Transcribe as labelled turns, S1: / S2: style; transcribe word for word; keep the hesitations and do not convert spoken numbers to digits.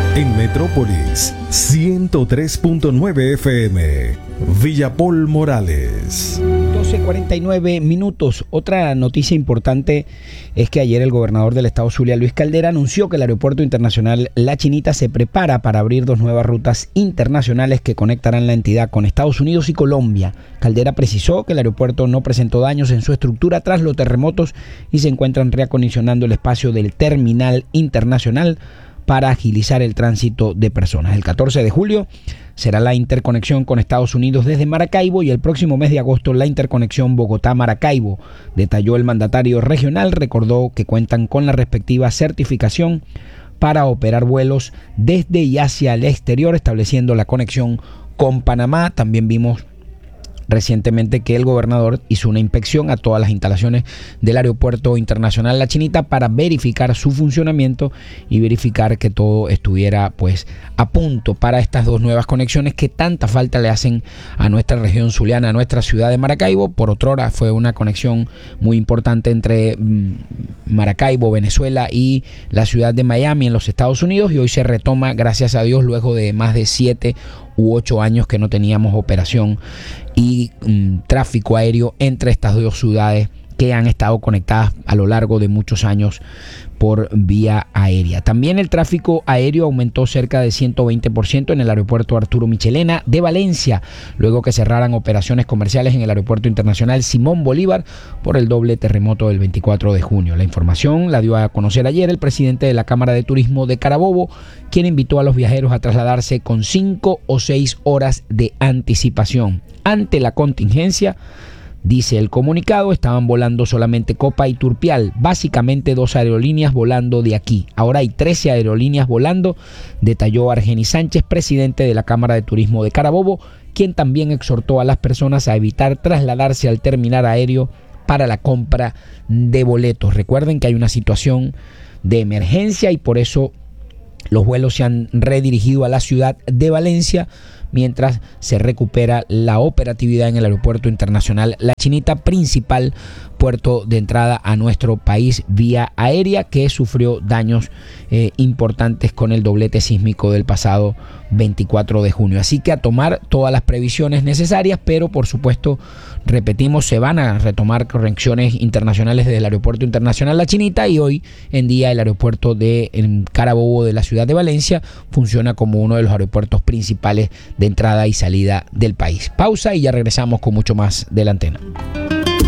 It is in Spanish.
S1: En Metrópolis ciento tres punto nueve F M, Villapol Morales.
S2: doce cuarenta y nueve minutos. Otra noticia importante es que ayer el gobernador del estado Zulia, Luis Caldera, anunció que el aeropuerto internacional La Chinita se prepara para abrir dos nuevas rutas internacionales que conectarán la entidad con Estados Unidos y Colombia. Caldera precisó que el aeropuerto no presentó daños en su estructura tras los terremotos y se encuentran reacondicionando el espacio del terminal internacional para agilizar el tránsito de personas. El catorce de julio será la interconexión con Estados Unidos desde Maracaibo y el próximo mes de agosto la interconexión Bogotá-Maracaibo. Detalló el mandatario regional, recordó que cuentan con la respectiva certificación para operar vuelos desde y hacia el exterior, estableciendo la conexión con Panamá. También vimos recientemente que el gobernador hizo una inspección a todas las instalaciones del Aeropuerto Internacional La Chinita para verificar su funcionamiento y verificar que todo estuviera pues a punto para estas dos nuevas conexiones que tanta falta le hacen a nuestra región zuliana, a nuestra ciudad de Maracaibo. Por otrora fue una conexión muy importante entre Maracaibo, Venezuela, y la ciudad de Miami en los Estados Unidos, y hoy se retoma, gracias a Dios, luego de más de siete u ocho años que no teníamos operación y um, tráfico aéreo entre estas dos ciudades que han estado conectadas a lo largo de muchos años por vía aérea. También el tráfico aéreo aumentó cerca de ciento veinte por ciento en el aeropuerto Arturo Michelena de Valencia, luego que cerraran operaciones comerciales en el aeropuerto internacional Simón Bolívar por el doble terremoto del veinticuatro de junio. La información la dio a conocer ayer el presidente de la Cámara de Turismo de Carabobo, quien invitó a los viajeros a trasladarse con cinco o seis horas de anticipación. Ante la contingencia, dice el comunicado, estaban volando solamente Copa y Turpial, básicamente dos aerolíneas volando de aquí. Ahora hay trece aerolíneas volando, detalló Argenis Sánchez, presidente de la Cámara de Turismo de Carabobo, quien también exhortó a las personas a evitar trasladarse al terminal aéreo para la compra de boletos. Recuerden que hay una situación de emergencia y por eso los vuelos se han redirigido a la ciudad de Valencia, mientras se recupera la operatividad en el aeropuerto internacional La Chinita, principal puerto de entrada a nuestro país vía aérea, que sufrió daños eh, importantes con el doblete sísmico del pasado veinticuatro de junio. Así que a tomar todas las previsiones necesarias, pero por supuesto, repetimos, se van a retomar conexiones internacionales desde el aeropuerto internacional La Chinita, y hoy en día el aeropuerto de Carabobo de la ciudad de Valencia funciona como uno de los aeropuertos principales de entrada y salida del país. Pausa y ya regresamos con mucho más de La Antena.